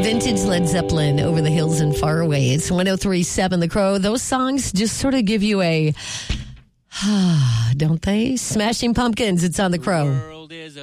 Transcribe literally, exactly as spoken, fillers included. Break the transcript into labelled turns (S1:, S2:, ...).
S1: Vintage Led Zeppelin, Over the Hills and Far Away. It's one oh three point seven The Crow. Those songs just sort of give you a, don't they? Smashing Pumpkins, it's on The Crow.